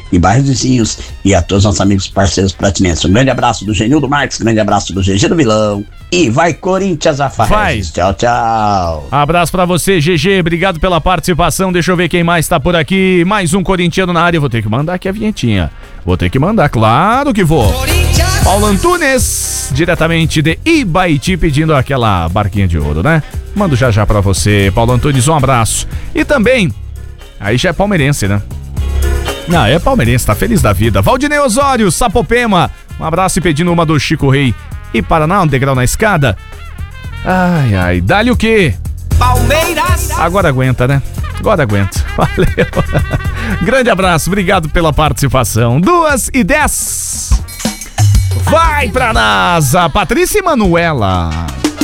e bairros vizinhos, e a todos os nossos amigos parceiros pratinenses. Um grande abraço do Genildo Marques, grande abraço do GG do Vilão, e vai Corinthians a Vai. Tchau, tchau. Abraço pra você, GG, obrigado pela participação. Deixa eu ver quem mais tá por aqui. Mais um corintiano na área. Vou ter que mandar aqui a vinhetinha. Vou ter que mandar, claro que vou. Paulo Antunes, diretamente de Ibaiti, pedindo aquela barquinha de ouro, né? Mando já pra você, Paulo Antunes, um abraço. E também, aí já é palmeirense, né? Não, é palmeirense, tá feliz da vida. Valdinei Osório, Sapopema, um abraço e pedindo uma do Chico Rei. E Paraná, um degrau na escada. Ai, dá-lhe o quê? Palmeiras! Agora aguenta, né? Agora aguenta. Valeu. Grande abraço, obrigado pela participação. 2:10. Vai pra NASA, Patrícia e Manuela.